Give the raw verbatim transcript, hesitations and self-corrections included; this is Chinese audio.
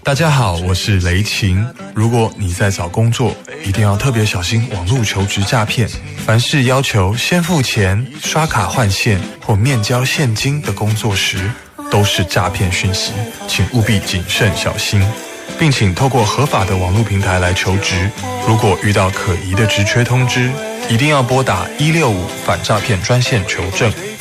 大家好，我是雷晴。如果你在找工作，一定要特别小心网络求职诈骗。凡是要求先付钱、刷卡换现或面交现金的工作时，都是诈骗讯息，请务必谨慎小心，并请透过合法的网络平台来求职。如果遇到可疑的职缺通知，一定要拨打一六五反诈骗专线求证。